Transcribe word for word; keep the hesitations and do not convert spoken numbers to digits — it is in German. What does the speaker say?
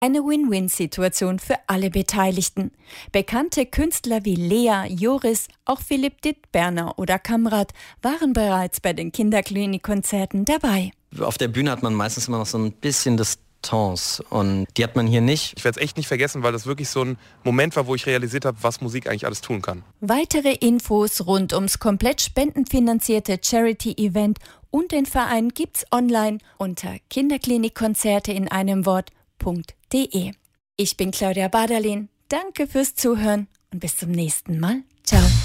Eine Win-Win-Situation für alle Beteiligten. Bekannte Künstler wie Lea, Joris, auch Philipp Dittberner oder Kamrat waren bereits bei den Kinderklinik-Konzerten dabei. Auf der Bühne hat man meistens immer noch so ein bisschen Distanz und die hat man hier nicht. Ich werde es echt nicht vergessen, weil das wirklich so ein Moment war, wo ich realisiert habe, was Musik eigentlich alles tun kann. Weitere Infos rund ums komplett spendenfinanzierte Charity-Event und den Verein gibt's online unter Kinderklinikkonzerte in einem Wort punkt de. Ich bin Claudia Baderlin. Danke fürs Zuhören und bis zum nächsten Mal. Ciao.